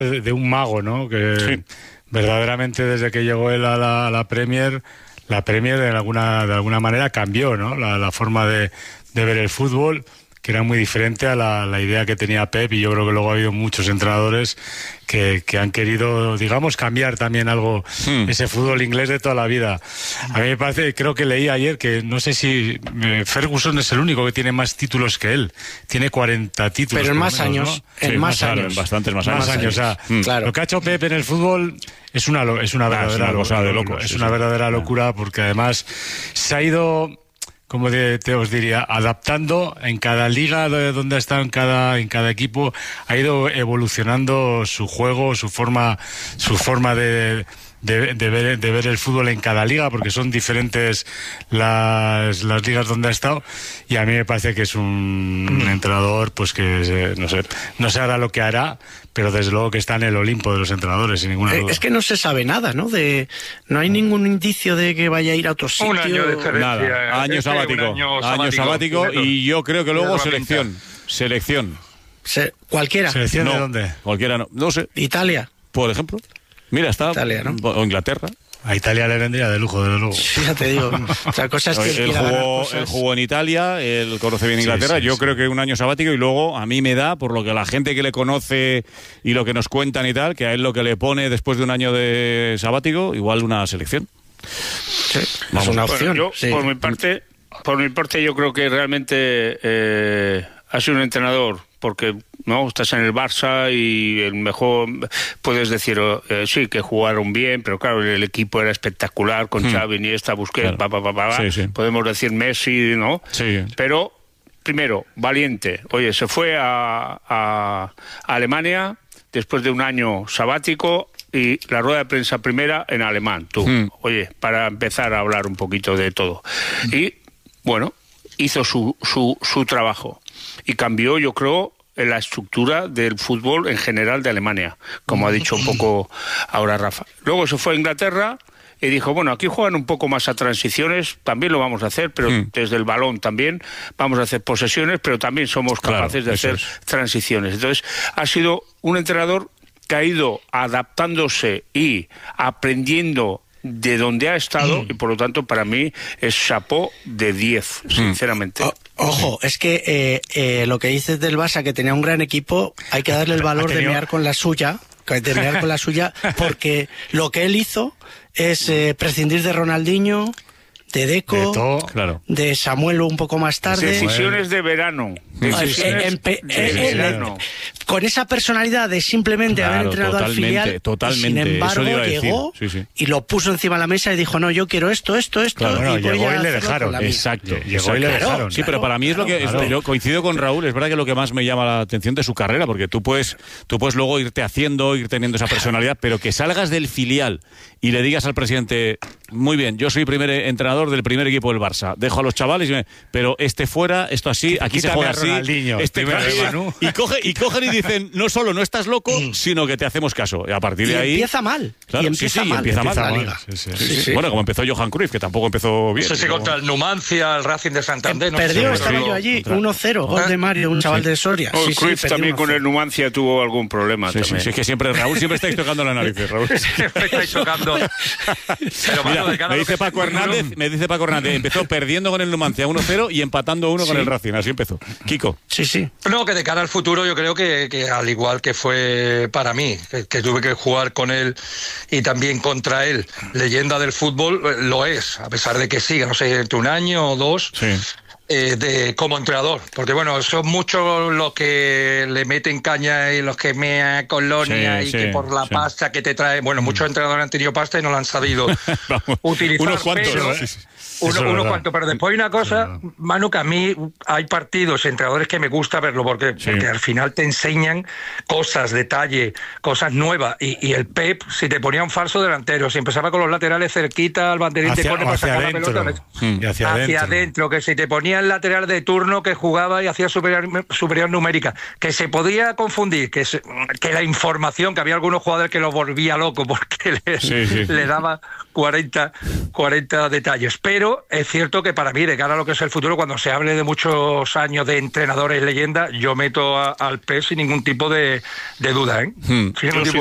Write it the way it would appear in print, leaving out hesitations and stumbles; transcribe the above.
de un mago, ¿no? Que sí. Verdaderamente desde que llegó él a la Premier de alguna manera cambió, ¿no? La forma de ver el fútbol, que era muy diferente a la idea que tenía Pep, y yo creo que luego ha habido muchos entrenadores que han querido, digamos, cambiar también algo ese fútbol inglés de toda la vida. A mí me parece, creo que leí ayer que no sé si Ferguson es el único que tiene más títulos que él. Tiene 40 títulos. Pero en más años, ¿no? En más años. En bastantes más años. O sea, claro. Lo que ha hecho Pep en el fútbol es una verdadera cosa de locos. Es una verdadera locura, porque además se ha ido, como os diría, adaptando en cada liga donde ha estado, en cada equipo, ha ido evolucionando su juego, su forma de ver el fútbol en cada liga, porque son diferentes las ligas donde ha estado, y a mí me parece que es un entrenador pues que no sé ahora lo que hará, pero desde luego que está en el Olimpo de los entrenadores, sin ninguna duda. Es que no se sabe nada, ¿no? No hay ningún indicio de que vaya a ir a otro sitio. Un año de diferencia. Nada, año sabático, y yo creo que luego selección. ¿Cualquiera? ¿Selección de dónde? Cualquiera, no sé. ¿Italia? Por ejemplo. Mira, está Italia, ¿no? O Inglaterra. A Italia le vendría de lujo, desde luego. Sí, ya te digo. Otra cosa es que él jugó en Italia, él conoce bien Inglaterra. Yo creo que un año sabático, y luego a mí me da, por lo que la gente que le conoce y lo que nos cuentan y tal, que a él lo que le pone después de un año de sabático, igual una selección. Sí, es una opción. Bueno, yo, por mi parte, yo creo que realmente ha sido un entrenador, porque no estás en el Barça y el mejor, puedes decir sí, que jugaron bien, pero claro, el equipo era espectacular con Xavi, Iniesta, Busquets, claro. Sí. Podemos decir Messi, ¿no? Sí. Pero primero, valiente. Oye, se fue a Alemania después de un año sabático, y la rueda de prensa primera en alemán, oye, para empezar a hablar un poquito de todo. Y bueno, hizo su trabajo y cambió, yo creo, la estructura del fútbol en general de Alemania, como ha dicho un poco ahora Rafa. Luego se fue a Inglaterra y dijo, bueno, aquí juegan un poco más a transiciones, también lo vamos a hacer, pero desde el balón también vamos a hacer posesiones, pero también somos capaces de hacer transiciones. Entonces, ha sido un entrenador que ha ido adaptándose y aprendiendo de donde ha estado, y por lo tanto para mí es chapó de 10, sinceramente. Ojo, es que lo que dices del Barça, que tenía un gran equipo, hay que darle el valor de mear con la suya, porque lo que él hizo es prescindir de Ronaldinho, de Deco, de Samuel un poco más tarde. Decisiones de verano. Con esa personalidad de simplemente haber entrenado al filial, sin embargo llegó y lo puso encima de la mesa y dijo, no, yo quiero esto. Claro, y llegó y le dejaron. Exacto. Llegó y le dejaron. Sí, pero para mí es lo que yo coincido con Raúl, es verdad que lo que más me llama la atención de su carrera, porque tú puedes luego ir teniendo esa personalidad, pero que salgas del filial y le digas al presidente, muy bien, yo soy primer entrenador del primer equipo del Barça, dejo a los chavales, pero fuera, esto así, aquí se juega así, y cogen y dicen, no solo no estás loco, sino que te hacemos caso. Y a partir de ahí empieza mal. Claro, empieza mal la liga. Sí. Bueno, como empezó Johan Cruyff, que tampoco empezó bien. No sé si contra el Numancia, el Racing de Santander. Perdió, estaba yo allí, 1-0, gol de Mario, un chaval de Soria. Cruyff también con el Numancia tuvo algún problema. Sí, es que Raúl siempre estáis tocando la nariz, Raúl. Siempre estáis tocando. Pero mira, me dice Paco Hernández, empezó perdiendo con el Numancia 1-0 y empatando 1 con el Racing, así empezó. Kiko. Sí. No, que de cara al futuro yo creo que al igual que fue para mí, que tuve que jugar con él y también contra él, leyenda del fútbol, lo es, a pesar de que siga, no sé, entre un año o dos. Sí. Como entrenador, porque bueno, son muchos los que le meten caña y los que mea colonia que por la pasta que te trae, bueno, muchos entrenadores han tenido pasta y no la han sabido utilizar. Unos cuantos, pero, unos cuantos, pero después hay una cosa, Manu, que a mí hay partidos, entrenadores que me gusta verlo, porque al final te enseñan cosas, detalle, cosas nuevas, y el Pep, si te ponía un falso delantero, si empezaba con los laterales cerquita al banderín, te pone para sacar la pelota hacia adentro, que si te ponía el lateral de turno que jugaba y hacía superior numérica, que se podía confundir, que la información, que había algunos jugadores que lo volvía loco porque le daba 40 detalles, pero es cierto que para mí, de cara a lo que es el futuro, cuando se hable de muchos años de entrenadores leyenda, yo meto al PES sin ningún tipo de duda, ¿eh? Sin ningún tipo